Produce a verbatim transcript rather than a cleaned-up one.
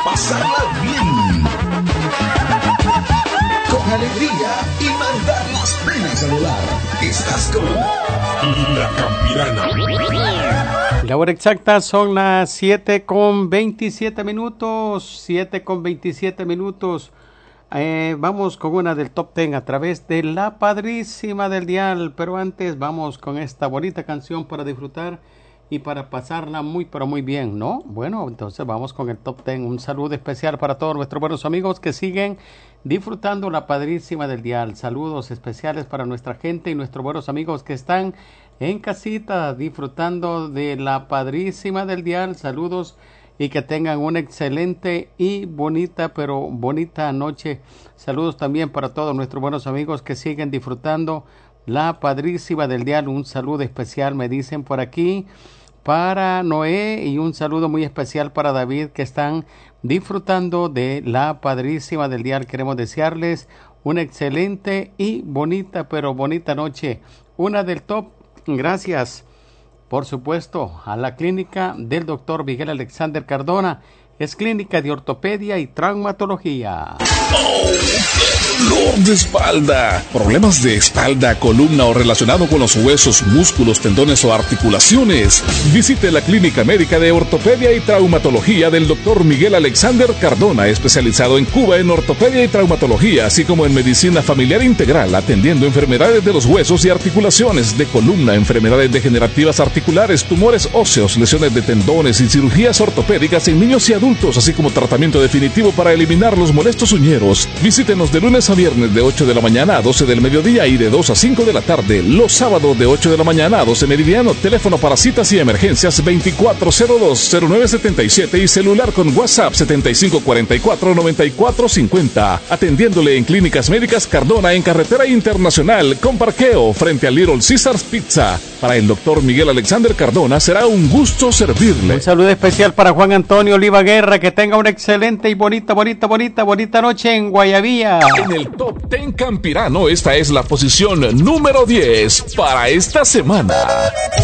pasarla bien, con alegría y mandar las penas a volar. Estás con La Campirana. La hora exacta son las siete con veintisiete minutos, siete con veintisiete minutos. Eh, vamos con una del top ten a través de La Padrísima del Dial, pero antes vamos con esta bonita canción para disfrutar y para pasarla muy pero muy bien, ¿no? Bueno, entonces vamos con el top ten. Un saludo especial para todos nuestros buenos amigos que siguen disfrutando La Padrísima del Dial. Saludos especiales para nuestra gente y nuestros buenos amigos que están en casita disfrutando de La Padrísima del Dial. Saludos y que tengan una excelente y bonita, pero bonita noche. Saludos también para todos nuestros buenos amigos que siguen disfrutando La Padrísima del Dial. Un saludo especial, me dicen por aquí, para Noé, y un saludo muy especial para David, que están disfrutando de La Padrísima del Dial. Queremos desearles una excelente y bonita, pero bonita noche. Una del top, gracias, por supuesto, a la clínica del doctor Miguel Alexander Cardona. Es clínica de ortopedia y traumatología. ¡Oh, qué dolor de espalda! Problemas de espalda, columna o relacionado con los huesos, músculos, tendones o articulaciones. Visite la clínica médica de ortopedia y traumatología del doctor Miguel Alexander Cardona, especializado en Cuba en ortopedia y traumatología, así como en medicina familiar integral, atendiendo enfermedades de los huesos y articulaciones, de columna, enfermedades degenerativas articulares, tumores óseos, lesiones de tendones y cirugías ortopédicas en niños y adultos, así como tratamiento definitivo para eliminar los molestos uñeros. Visítenos de lunes a viernes de ocho de la mañana a doce del mediodía y de dos a cinco de la tarde. Los sábados de ocho de la mañana a doce meridiano. Teléfono para citas y emergencias veinticuatro cero dos cero nueve siete siete y celular con WhatsApp setenta y cinco cuarenta y cuatro noventa y cuatro cincuenta. Atendiéndole en Clínicas Médicas Cardona en Carretera Internacional con parqueo frente a Little Caesars Pizza. Para el doctor Miguel Alexander Cardona será un gusto servirle. Un saludo especial para Juan Antonio Oliva Guerra. Que tenga una excelente y bonita, bonita, bonita, bonita noche en Guayabía. En el Top Ten Campirano, esta es la posición número diez para esta semana.